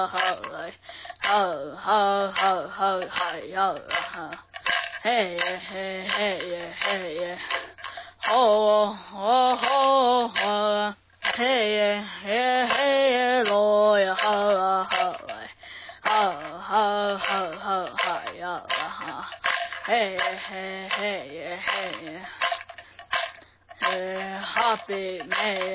嘿耶嘿嘿耶嘿耶，吼吼吼吼，嘿耶嘿嘿耶罗呀哈哈哈呀哈，嘿嘿嘿耶嘿耶，Happy May